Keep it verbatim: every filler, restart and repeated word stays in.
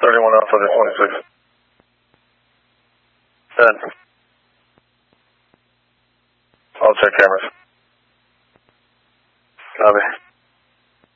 thirty-one Alpha to twenty-six. ten. I'll check cameras. Copy.